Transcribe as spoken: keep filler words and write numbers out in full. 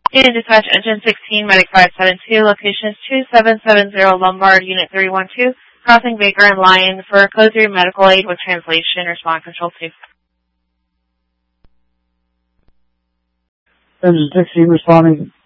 Unit Dispatch Engine sixteen, Medic five seven two, location is two seven seven zero Lombard, Unit three one two, crossing Baker and Lyon for Code three medical aid with translation, respond Control two. Engine sixteen responding.